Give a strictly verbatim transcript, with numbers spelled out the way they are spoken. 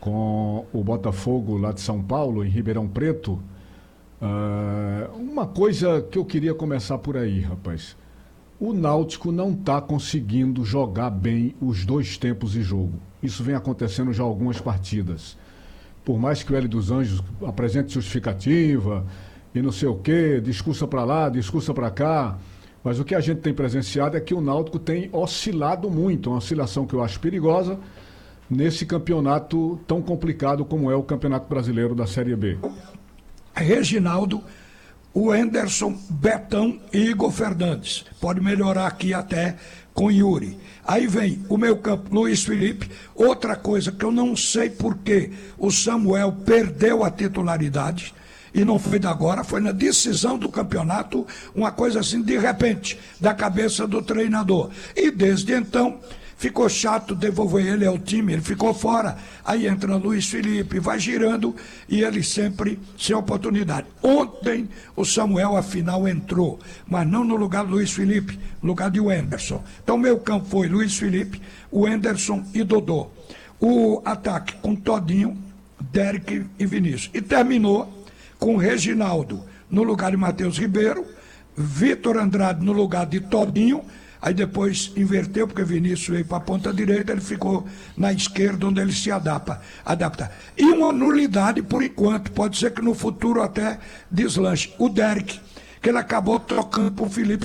com o Botafogo lá de São Paulo, em Ribeirão Preto. Uh, uma coisa que eu queria começar por aí, rapaz. O Náutico não está conseguindo jogar bem os dois tempos de jogo. Isso vem acontecendo já algumas partidas. Por mais que o Hélio dos Anjos apresente justificativa e não sei o quê, discursa para lá, discursa para cá, mas o que a gente tem presenciado é que o Náutico tem oscilado muito, uma oscilação que eu acho perigosa nesse campeonato tão complicado como é o Campeonato Brasileiro da Série B. Reginaldo, o Anderson, Betão e Igor Fernandes. Pode melhorar aqui até com Yuri. Aí vem o meio campo, Luiz Felipe. Outra coisa que eu não sei por que o Samuel perdeu a titularidade, e não foi da agora, foi na decisão do campeonato, uma coisa assim, de repente, da cabeça do treinador. E desde então, ficou chato devolver ele ao time, ele ficou fora. Aí entra Luiz Felipe, vai girando e ele sempre sem oportunidade. Ontem o Samuel, afinal, entrou, mas não no lugar do Luiz Felipe, no lugar de Anderson. Então, meu campo foi Luiz Felipe, o Anderson e Dodô. O ataque com Todinho, Derek e Vinícius. E terminou com Reginaldo no lugar de Matheus Ribeiro, Vitor Andrade no lugar de Todinho. Aí depois inverteu, porque Vinícius veio para a ponta direita, ele ficou na esquerda, onde ele se adapta, adapta. E uma nulidade por enquanto, pode ser que no futuro até deslanche. O Derek, que ele acabou trocando por Felipe